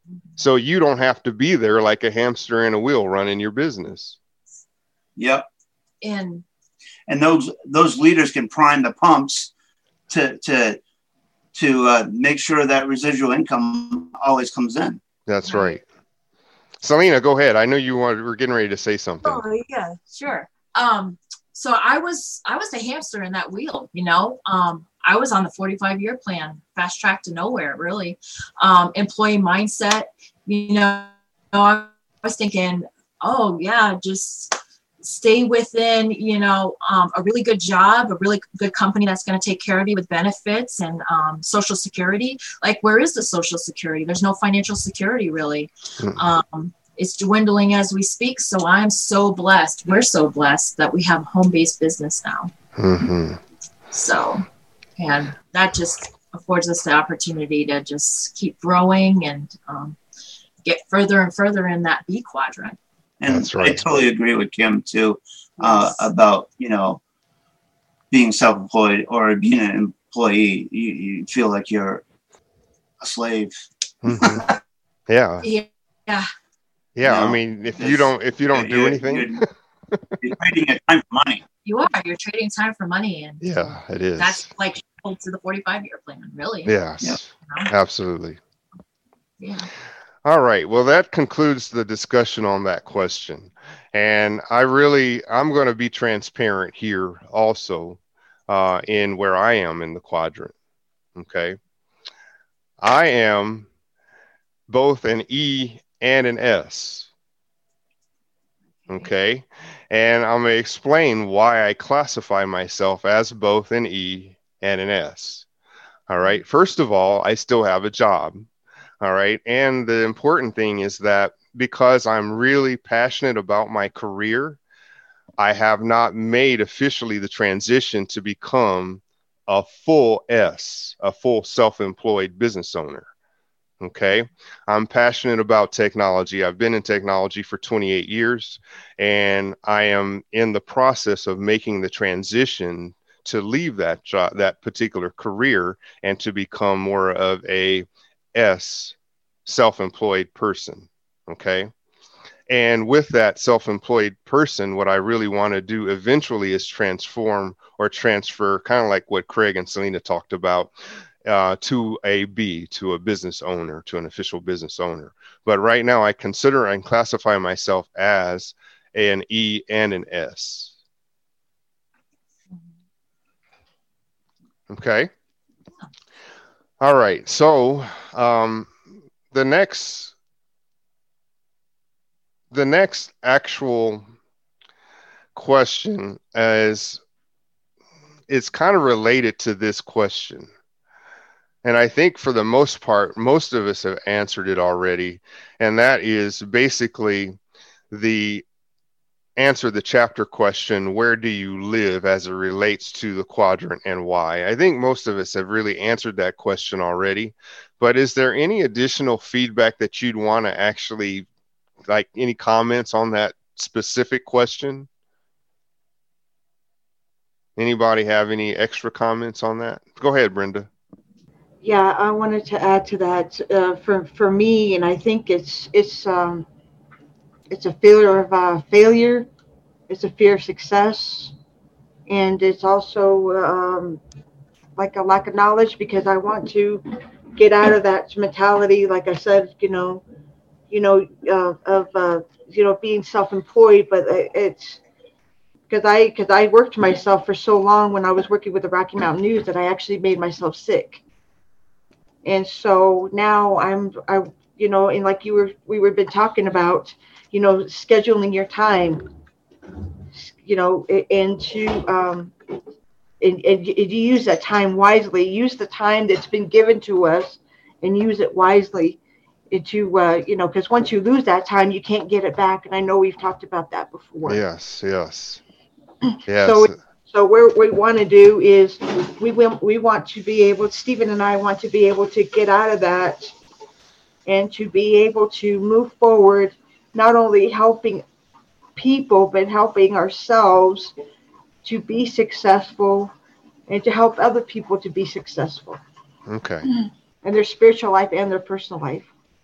So you don't have to be there like a hamster in a wheel running your business. Yep. And those leaders can prime the pumps to make sure that residual income always comes in. That's right. Selena, go ahead. I know you were getting ready to say something. Oh yeah, sure. So I was the hamster in that wheel, you know. I was on the 45-year plan, fast track to nowhere, really. Employee mindset, you know, I was thinking, oh yeah, just stay within, you know, a really good job, a really good company that's going to take care of you with benefits and Social Security. Like, where is the Social Security? There's no financial security, really. It's dwindling as we speak. So I'm so blessed. We're so blessed that we have a home-based business now. Mm-hmm. So, and that just affords us the opportunity to just keep growing and get further and further in that B quadrant. And that's right. I totally agree with Kim too, about, you know, being self-employed or being an employee. You feel like you're a slave. Mm-hmm. Yeah. Yeah. Yeah. I mean, if you don't do anything, you're trading your time for money. You are. You're trading time for money, and yeah, it is. That's like to the 45-year plan, really. Yes. You know? Absolutely. Yeah. All right. Well, that concludes the discussion on that question. And I'm going to be transparent here also in where I am in the quadrant. Okay. I am both an E and an S. Okay. And I'm going to explain why I classify myself as both an E and an S. All right. First of all, I still have a job. All right. And the important thing is that because I'm really passionate about my career, I have not made officially the transition to become a full S, a full self-employed business owner. Okay. I'm passionate about technology. I've been in technology for 28 years, and I am in the process of making the transition to leave that job, that particular career, and to become more of a S, self-employed person. Okay. And with that self-employed person, what I really want to do eventually is transform or transfer, kind of like what Craig and Selena talked about, to a B, to a business owner, to an official business owner. But right now I consider and classify myself as an E and an S. Okay. All right. So the next actual question is kind of related to this question. And I think for the most part, most of us have answered it already. And that is basically the chapter question, where do you live, as it relates to the quadrant and why? I think most of us have really answered that question already. But is there any additional feedback that you'd want to actually, like, any comments on that specific question? Anybody have any extra comments on that? Go ahead, Brenda. Yeah, I wanted to add to that for me, and I think it's a failure of failure. It's a fear of success, and it's also like a lack of knowledge, because I want to get out of that mentality. Like I said, of being self-employed, but it's because I worked myself for so long when I was working with the Rocky Mountain News that I actually made myself sick. And so now and like we were been talking about, scheduling your time, and to and you use that time wisely. Use the time that's been given to us, and use it wisely. Into because once you lose that time, you can't get it back. And I know we've talked about that before. Yes. So what we want to do is we want to be able, Stephen and I want to be able to get out of that and to be able to move forward, not only helping people, but helping ourselves to be successful and to help other people to be successful. Okay. In their spiritual life and their personal life.